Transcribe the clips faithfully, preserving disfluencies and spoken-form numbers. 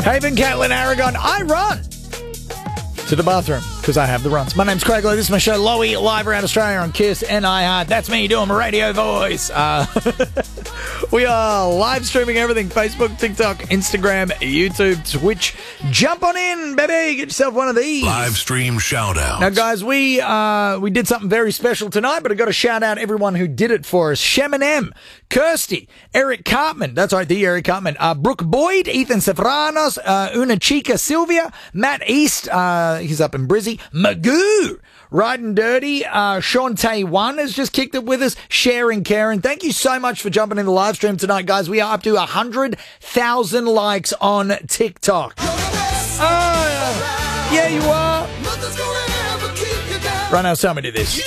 Haven, Caitlin, Aragon. I run to the bathroom because I have the runs. My name's Craig Lowe. This is my show, Lowy, live around Australia on Kiss N I R. That's me doing my radio voice. Uh, we are live streaming everything. Facebook, TikTok, Instagram, YouTube, Twitch. Jump on in, baby. Get yourself one of these. Live stream shout out. Now, guys, we uh, we did something very special tonight, but I've got to shout out everyone who did it for us. Shemanem, Kirsty, Eric Cartman. That's right, the Eric Cartman. Uh, Brooke Boyd, Ethan Sefranos, uh, Una Chica Sylvia, Matt East, uh, he's up in Brizzy, Magoo, Riding Dirty, uh, Shantae One has just kicked it with us, Sharing Karen. Thank you so much for jumping in the live stream tonight, guys. We are up to one hundred thousand likes on TikTok. Oh, yeah, you are. Right now, tell me to this.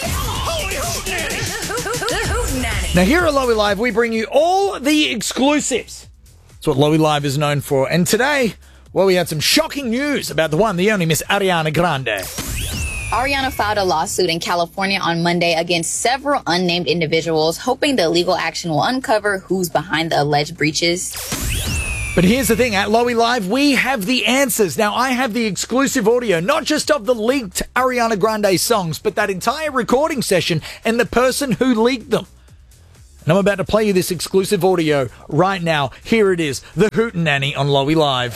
Now, here at Lowy Live, we bring you all the exclusives. That's what Lowy Live is known for. And today, well, we had some shocking news about the one, the only Miss Ariana Grande. Ariana filed a lawsuit in California on Monday against several unnamed individuals, hoping the legal action will uncover who's behind the alleged breaches. But here's the thing, at Lowy Live, we have the answers. Now, I have the exclusive audio, not just of the leaked Ariana Grande songs, but that entire recording session and the person who leaked them. And I'm about to play you this exclusive audio right now. Here it is, the Hootenanny on Lowy Live.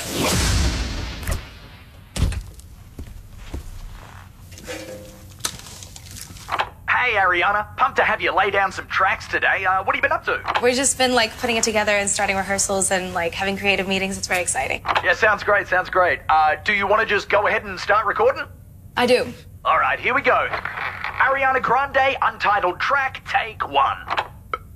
Hey Ariana, pumped to have you lay down some tracks today. Uh, what have you been up to? We've just been like putting it together and starting rehearsals and like having creative meetings. It's very exciting. Yeah, sounds great, sounds great. Uh, do you want to just go ahead and start recording? I do. All right, here we go. Ariana Grande, untitled track, take one.